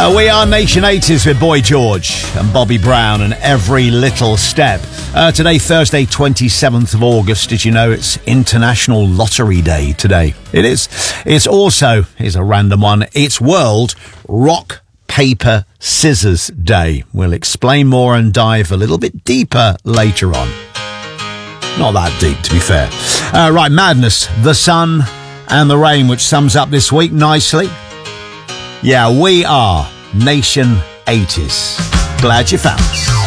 We are Nation 80s with Boy George and Bobby Brown and Every Little Step. Today, Thursday, 27th of August. Did you know it's International Lottery Day today? It is. It's also, here's a random one, it's World Rock, Paper, Scissors Day. We'll explain more and dive a little bit deeper later on. Not that deep, to be fair. Right, Madness, the sun and the rain, which sums up this week nicely. Yeah, we are Nation 80s. Glad you found us.